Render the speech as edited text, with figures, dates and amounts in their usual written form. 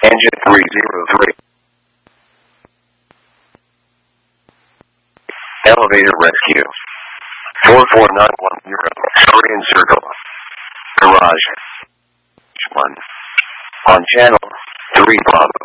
Engine 303. Elevator rescue. 44910. Korean Circle. Garage. 1. On channel 3 Bravo.